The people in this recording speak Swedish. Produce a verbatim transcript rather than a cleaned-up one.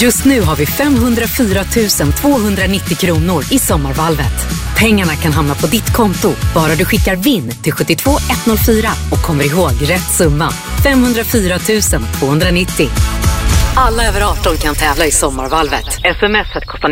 Just nu har vi femhundrafyra tusen tvåhundranittio kronor i sommarvalvet. Pengarna kan hamna på ditt konto, bara du skickar vinn till sju två ett noll fyra och kommer ihåg rätt summa. femhundrafyra tusen tvåhundranittio. Alla över arton kan tävla i sommarvalvet. Smset kostar